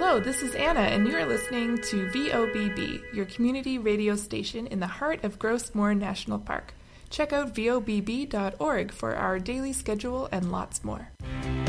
Hello, this is Anna, and you are listening to VOBB, your community radio station in the heart of Gross Moor National Park. Check out vobb.org for our daily schedule and lots more.